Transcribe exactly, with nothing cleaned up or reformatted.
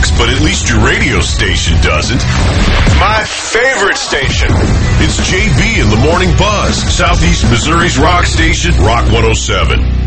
sucks, but at least your radio station doesn't. My favorite station. It's J B in the Morning Buzz, Southeast Missouri's rock station, Rock one oh seven.